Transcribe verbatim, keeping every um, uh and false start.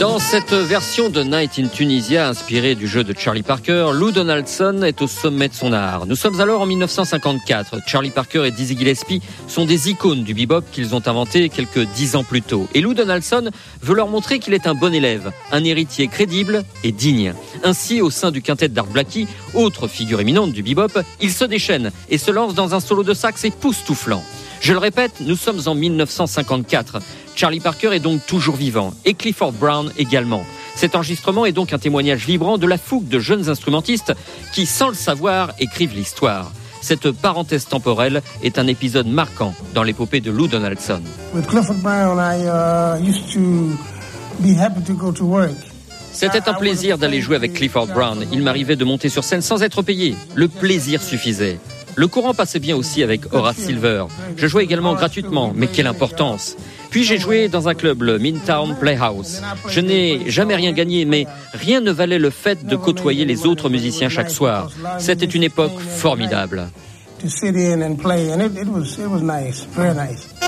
Dans cette version de Night in Tunisia, inspirée du jeu de Charlie Parker, Lou Donaldson est au sommet de son art. Nous sommes alors en dix-neuf cent cinquante-quatre. Charlie Parker et Dizzy Gillespie sont des icônes du bebop qu'ils ont inventé quelques dix ans plus tôt. Et Lou Donaldson veut leur montrer qu'il est un bon élève, un héritier crédible et digne. Ainsi, au sein du quintet d'Art Blakey, autre figure éminente du bebop, il se déchaîne et se lance dans un solo de sax époustouflant. Je le répète, nous sommes en dix-neuf cent cinquante-quatre. Charlie Parker est donc toujours vivant, et Clifford Brown également. Cet enregistrement est donc un témoignage vibrant de la fougue de jeunes instrumentistes qui, sans le savoir, écrivent l'histoire. Cette parenthèse temporelle est un épisode marquant dans l'épopée de Lou Donaldson. With Clifford Brown, I uh, used to be happy to go to work. C'était un plaisir d'aller jouer avec Clifford Brown. Il m'arrivait de monter sur scène sans être payé. Le plaisir suffisait. Le courant passait bien aussi avec Horace Silver. Je jouais également gratuitement, mais quelle importance. Puis j'ai joué dans un club, le Midtown Playhouse. Je n'ai jamais rien gagné, mais rien ne valait le fait de côtoyer les autres musiciens chaque soir. C'était une époque formidable. To sit in and play, and it, it was it was nice, very nice.